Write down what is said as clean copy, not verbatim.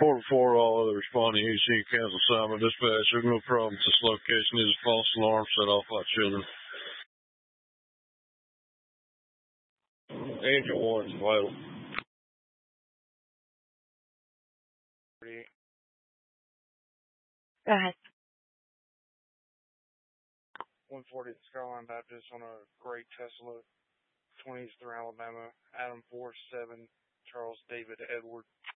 4-4, all other responding EC cancel assignment. Dispatch, there's no problem. This location is a false alarm set off by children. Angel 1 is vital. Go ahead. 140 at Skyline Baptist on a gray Tesla, 20s through Alabama. Adam 47, Charles David Edward.